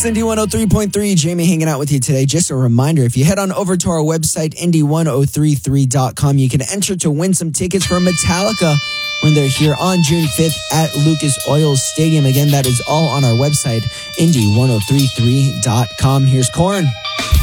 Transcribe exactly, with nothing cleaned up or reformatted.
Indy one oh three point three. Jamie hanging out with you today. Just a reminder, if you head on over to our website, Indy ten thirty-three dot com, you can enter to win some tickets for Metallica when they're here on June fifth at Lucas Oil Stadium. Again, that is all on our website, Indy ten thirty-three dot com. Here's Korn.